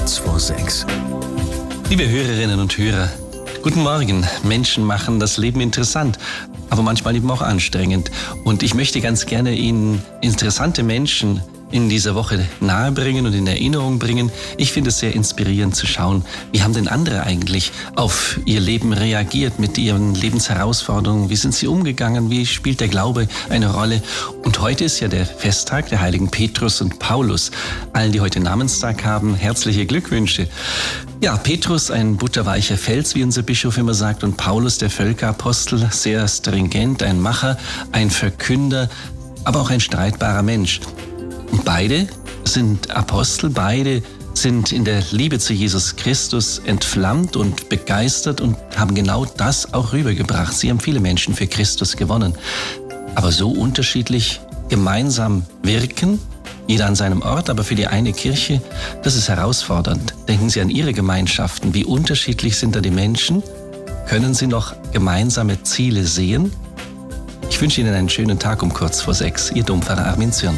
kurz vor 6. Liebe Hörerinnen und Hörer, guten Morgen. Menschen machen das Leben interessant, aber manchmal eben auch anstrengend. Und ich möchte ganz gerne Ihnen interessante Menschen in dieser Woche nahebringen und in Erinnerung bringen. Ich finde es sehr inspirierend zu schauen, wie haben denn andere eigentlich auf ihr Leben reagiert mit ihren Lebensherausforderungen? Wie sind sie umgegangen? Wie spielt der Glaube eine Rolle? Und heute ist ja der Festtag der heiligen Petrus und Paulus. Allen, die heute Namenstag haben, herzliche Glückwünsche. Ja, Petrus, ein butterweicher Fels, wie unser Bischof immer sagt, und Paulus, der Völkerapostel, sehr stringent, ein Macher, ein Verkünder, aber auch ein streitbarer Mensch. Und beide sind Apostel, beide sind in der Liebe zu Jesus Christus entflammt und begeistert und haben genau das auch rübergebracht. Sie haben viele Menschen für Christus gewonnen. Aber so unterschiedlich gemeinsam wirken, jeder an seinem Ort, aber für die eine Kirche, das ist herausfordernd. Denken Sie an Ihre Gemeinschaften. Wie unterschiedlich sind da die Menschen? Können Sie noch gemeinsame Ziele sehen? Ich wünsche Ihnen einen schönen Tag um kurz vor 6. Ihr Dompfarrer Armin Zürn.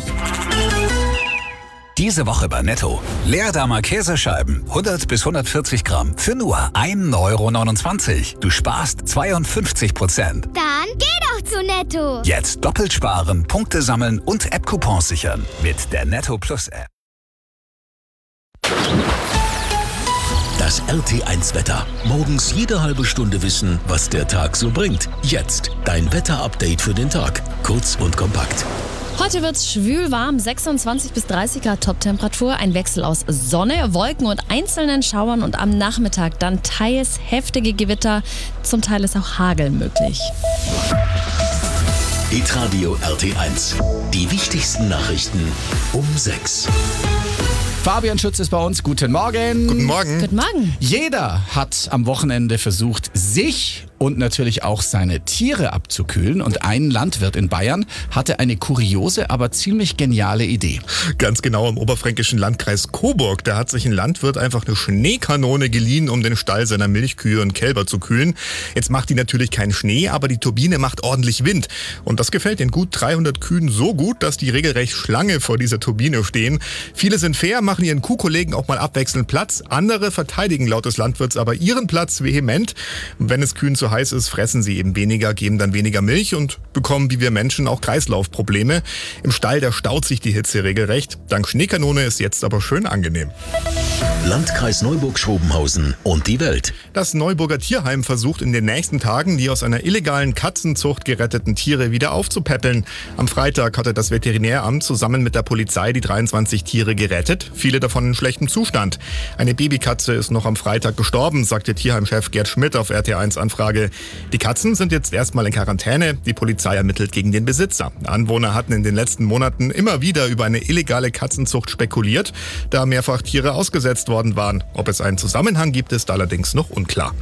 Diese Woche bei Netto. Leerdammer Käsescheiben, 100 bis 140 Gramm, für nur 1,29 €. Du sparst 52%. Dann geh doch zu Netto. Jetzt doppelt sparen, Punkte sammeln und App-Coupons sichern mit der Netto Plus App. Das RT1-Wetter. Morgens jede halbe Stunde wissen, was der Tag so bringt. Jetzt dein Wetter-Update für den Tag. Kurz und kompakt. Heute wird's schwül warm, 26 bis 30 Grad Toptemperatur, ein Wechsel aus Sonne, Wolken und einzelnen Schauern und am Nachmittag dann teils heftige Gewitter, zum Teil ist auch Hagel möglich. Hitradio RT1. Die wichtigsten Nachrichten um 6. Fabian Schütz ist bei uns. Guten Morgen. Guten Morgen. Guten Morgen. Jeder hat am Wochenende versucht, sich und natürlich auch seine Tiere abzukühlen. Und ein Landwirt in Bayern hatte eine kuriose, aber ziemlich geniale Idee. Ganz genau im oberfränkischen Landkreis Coburg. Da hat sich ein Landwirt einfach eine Schneekanone geliehen, um den Stall seiner Milchkühe und Kälber zu kühlen. Jetzt macht die natürlich keinen Schnee, aber die Turbine macht ordentlich Wind. Und das gefällt den gut 300 Kühen so gut, dass die regelrecht Schlange vor dieser Turbine stehen. Viele sind fair, machen ihren Kuhkollegen auch mal abwechselnd Platz. Andere verteidigen laut des Landwirts aber ihren Platz vehement. Und wenn es Kühen zu heiß ist, fressen sie eben weniger, geben dann weniger Milch und bekommen wie wir Menschen auch Kreislaufprobleme. Im Stall, da staut sich die Hitze regelrecht. Dank Schneekanone ist jetzt aber schön angenehm. Landkreis Neuburg-Schrobenhausen und die Welt. Das Neuburger Tierheim versucht in den nächsten Tagen, die aus einer illegalen Katzenzucht geretteten Tiere wieder aufzupäppeln. Am Freitag hatte das Veterinäramt zusammen mit der Polizei die 23 Tiere gerettet, viele davon in schlechtem Zustand. Eine Babykatze ist noch am Freitag gestorben, sagte Tierheimchef Gerd Schmidt auf RT1 Anfrage. Die Katzen sind jetzt erstmal in Quarantäne, die Polizei ermittelt gegen den Besitzer. Anwohner hatten in den letzten Monaten immer wieder über eine illegale Katzenzucht spekuliert, da mehrfach Tiere ausgesetzt worden waren. Ob es einen Zusammenhang gibt, ist allerdings noch unklar.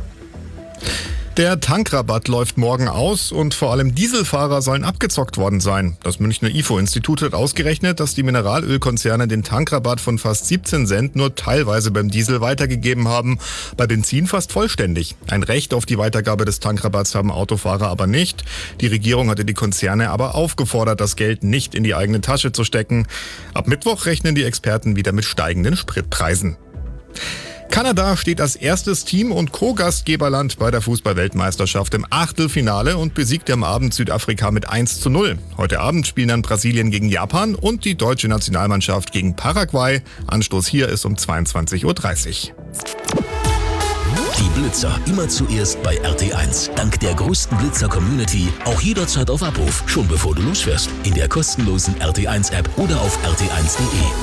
Der Tankrabatt läuft morgen aus und vor allem Dieselfahrer sollen abgezockt worden sein. Das Münchner IFO-Institut hat ausgerechnet, dass die Mineralölkonzerne den Tankrabatt von fast 17 Cent nur teilweise beim Diesel weitergegeben haben, bei Benzin fast vollständig. Ein Recht auf die Weitergabe des Tankrabatts haben Autofahrer aber nicht. Die Regierung hatte die Konzerne aber aufgefordert, das Geld nicht in die eigene Tasche zu stecken. Ab Mittwoch rechnen die Experten wieder mit steigenden Spritpreisen. Kanada steht als erstes Team- und Co-Gastgeberland bei der Fußball-Weltmeisterschaft im Achtelfinale und besiegte am Abend Südafrika mit 1:0. Heute Abend spielen dann Brasilien gegen Japan und die deutsche Nationalmannschaft gegen Paraguay. Anstoß hier ist um 22:30 Uhr. Die Blitzer immer zuerst bei RT1. Dank der größten Blitzer-Community auch jederzeit auf Abruf. Schon bevor du losfährst. In der kostenlosen RT1-App oder auf rt1.de.